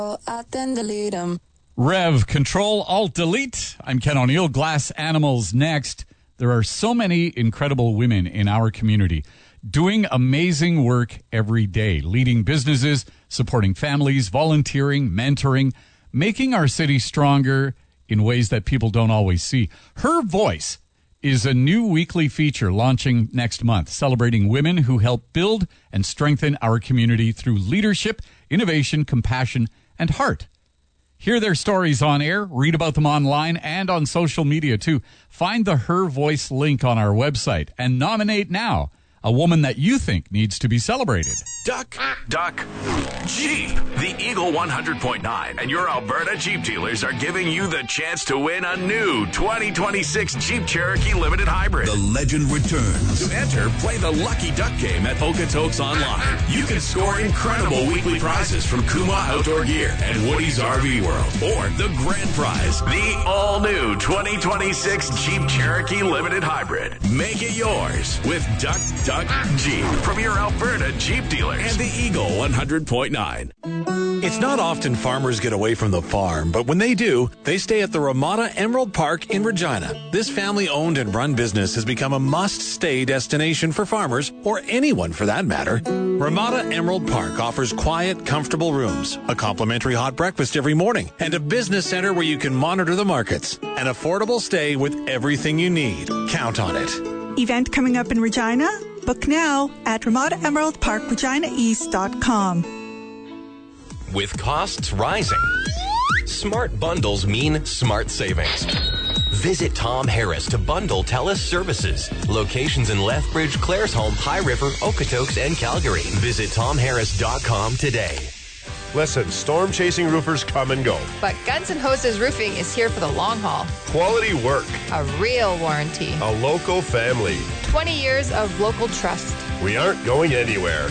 then delete them. Rev, Control, Alt, Delete. I'm Ken O'Neill. Glass Animals next. There are so many incredible women in our community doing amazing work every day, leading businesses, supporting families, volunteering, mentoring, making our city stronger in ways that people don't always see. Her Voice is a new weekly feature launching next month, celebrating women who help build and strengthen our community through leadership, innovation, compassion, and heart. Hear their stories on air, read about them online and on social media too. Find the Her Voice link on our website and nominate now a woman that you think needs to be celebrated. Duck, Jeep. The Eagle 100.9 and your Alberta Jeep dealers are giving you the chance to win a new 2026 Jeep Cherokee Limited Hybrid. The legend returns. To enter, play the Lucky Duck game at Okotoks Online. You can score incredible weekly prizes from Kuma Outdoor Gear and Woody's RV World. Or the grand prize, the all-new 2026 Jeep Cherokee Limited Hybrid. Make it yours with Duck Jeep from your Alberta Jeep dealers and the Eagle 100.9. It's not often farmers get away from the farm, but when they do, they stay at the Ramada Emerald Park in Regina. This family-owned and run business has become a must-stay destination for farmers, or anyone for that matter. Ramada Emerald Park offers quiet, comfortable rooms, a complimentary hot breakfast every morning, and a business center where you can monitor the markets. An affordable stay with everything you need. Count on it. Event coming up in Regina? Book now at RamadaEmeraldParkReginaEast.com. With costs rising, smart bundles mean smart savings. Visit Tom Harris to bundle TELUS services. Locations in Lethbridge, Claresholm, High River, Okotoks, and Calgary. Visit TomHarris.com today. Listen, storm-chasing roofers come and go. But Guns N' Hoses Roofing is here for the long haul. Quality work. A real warranty. A local family. 20 years of local trust. We aren't going anywhere.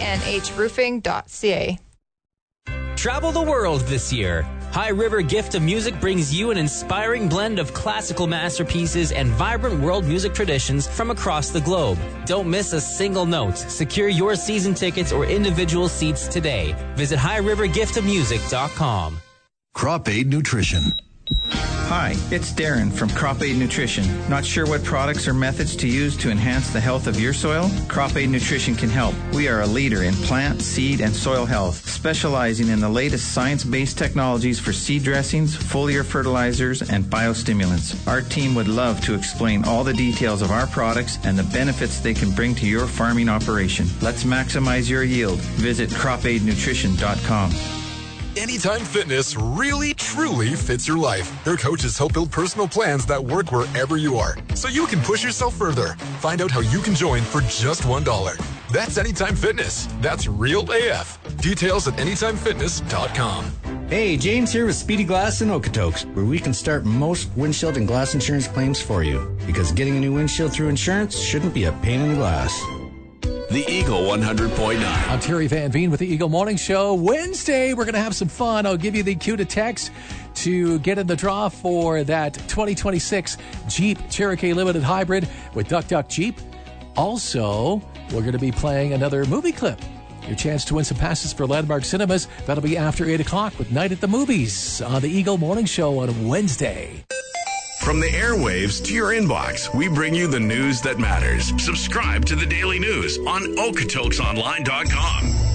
GNHroofing.ca. Travel the world this year. High River Gift of Music brings you an inspiring blend of classical masterpieces and vibrant world music traditions from across the globe. Don't miss a single note. Secure your season tickets or individual seats today. Visit highrivergiftofmusic.com. Crop Aid Nutrition. Hi, it's Darren from Crop Aid Nutrition. Not sure what products or methods to use to enhance the health of your soil? Crop Aid Nutrition can help. We are a leader in plant, seed, and soil health, specializing in the latest science-based technologies for seed dressings, foliar fertilizers, and biostimulants. Our team would love to explain all the details of our products and the benefits they can bring to your farming operation. Let's maximize your yield. Visit cropaidnutrition.com. Anytime Fitness really, truly fits your life. Their coaches help build personal plans that work wherever you are, so you can push yourself further. Find out how you can join for just $1. That's Anytime Fitness. That's real AF. Details at anytimefitness.com. Hey, James here with Speedy Glass in Okotoks, where we can start most windshield and glass insurance claims for you. Because getting a new windshield through insurance shouldn't be a pain in the glass. The Eagle 100.9. I'm Terry Van Veen with the Eagle Morning Show. Wednesday, we're going to have some fun. I'll give you the cue to text to get in the draw for that 2026 Jeep Cherokee Limited Hybrid with Duck Jeep. Also, we're going to be playing another movie clip. Your chance to win some passes for Landmark Cinemas. That'll be after 8 o'clock with Night at the Movies on the Eagle Morning Show on Wednesday. From the airwaves to your inbox, we bring you the news that matters. Subscribe to the Daily News on okotoksonline.com.